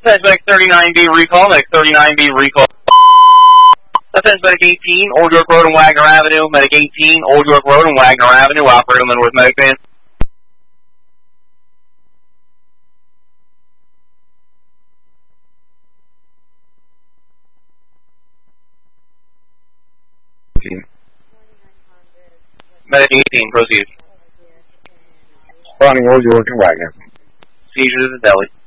Medic 39B recall, Medic 39B recall. That's Medic 18, Old York Road and Wagner Avenue, Medic 18, Old York Road and Wagner Avenue, operator with Medic van. Medic 18, proceed. Responding Old York and Wagner. Seizure to the deli.